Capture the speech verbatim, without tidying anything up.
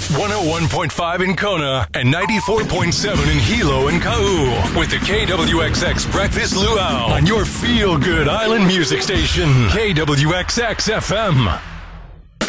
one oh one point five in Kona and ninety-four point seven in Hilo and Kau. With the K W X X Breakfast Luau on your feel-good island music station, K W X X F M.